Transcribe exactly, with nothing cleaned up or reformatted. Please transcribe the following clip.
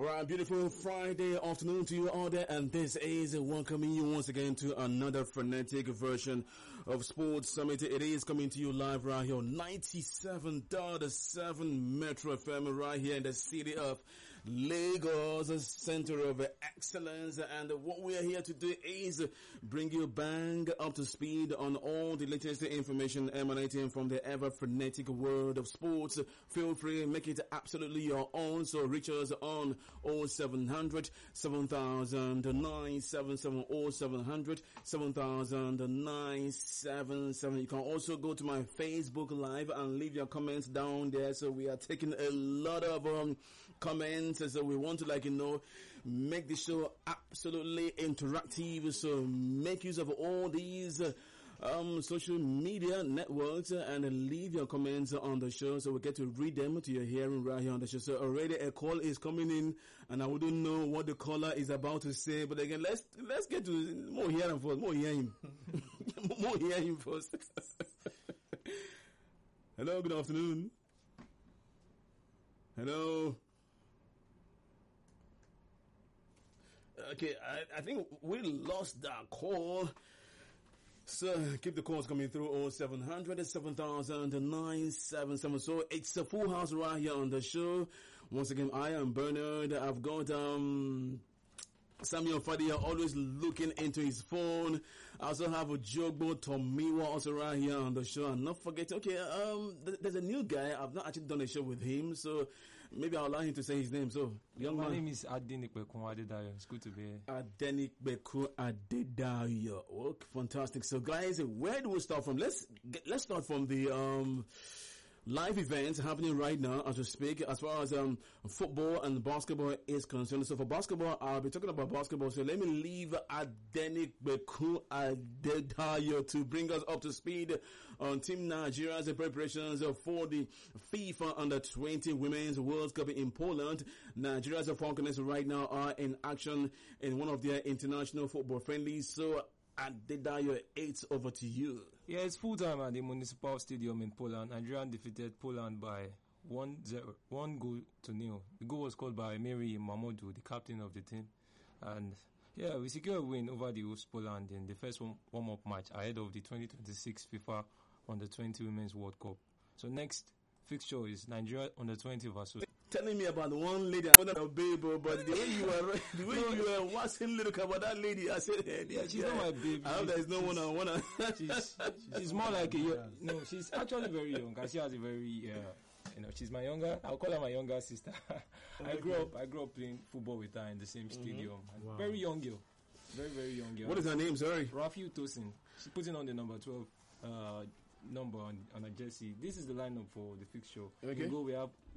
Right, beautiful Friday afternoon to you all there, and this is welcoming you once again to another frenetic version of Sports Summit. It is coming to you live right here on ninety-seven point seven Metro F M right here in the city of Lagos, center of excellence. And what we are here to do is bring you bang up to speed on all the latest information emanating from the ever frenetic world of sports. Feel free, make it absolutely your own. So reach us on oh seven hundred, seven thousand nine seven seven, oh seven hundred, seven thousand nine seven seven. You can also go to my Facebook Live and leave your comments down there. So we are taking a lot of um, comments. So we want to, like, you know, make the show absolutely interactive. So make use of all these uh, um social media networks uh, and uh, leave your comments on the show so we get to read them to your hearing right here on the show. So already a call is coming in and I wouldn't know what the caller is about to say, but again, let's let's get to more hearing first, more hearing more hearing first. Hello, good afternoon. Hello. Okay, I, I think we lost that call. So keep the calls coming through oh seven hundred, seven thousand nine seven seven. So it's a full house right here on the show. Once again, I am Bernard. I've got um Samuel Fadia always looking into his phone. I also have a Jogbo Tomiwa also right here on the show. And not forget, okay, um, th- there's a new guy. I've not actually done a show with him, so maybe I'll allow him to say his name. So, young My man. name is Adenik Beku Adedayo. It's good to be here. Adenik Beku Adedayo. Okay, fantastic. So, guys, where do we start from? Let's get, let's start from the um. live events happening right now as we speak, as far as um football and basketball is concerned. So for basketball, I'll be talking about basketball. So let me leave Adenik Beku Adedayo to bring us up to speed on Team Nigeria's preparations for the FIFA Under twenty Women's World Cup in Poland. Nigeria's Falcons right now are in action in one of their international football friendlies. So Adedayo, it's over to you. Yeah, it's full time at the Municipal Stadium in Poland. Nigeria defeated Poland by one zero, one goal to nil. The goal was scored by Mary Mamoudou, the captain of the team. And yeah, we secured a win over the host Poland in the first warm-up match ahead of the twenty twenty-six FIFA Under twenty Women's World Cup. So next fixture is Nigeria Under twenty versus. Telling me about the one lady, I wanted a baby, but the way you were, the way no, you were watching little about that lady, I said, hey, yeah, she's yeah. not my baby. I hope there's no one I wanna. she's, she's more like a, no, she's actually very young. She has a very, uh, you know, she's my younger, I'll call her my younger sister. I grew up, I grew up playing football with her in the same stadium. Mm-hmm. Wow. Very young girl. Very, very young girl. What is her name, sorry? Rafiu Tosin. She's putting on the number twelve, uh, number on, on a jersey. This is the lineup for the fixture. Okay. We go. We have